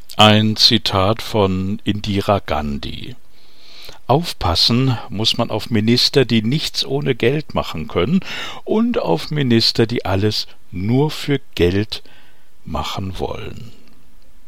Ein Zitat von Indira Gandhi: Aufpassen muss man auf Minister, die nichts ohne Geld machen können, und auf Minister, die alles nur für Geld machen wollen.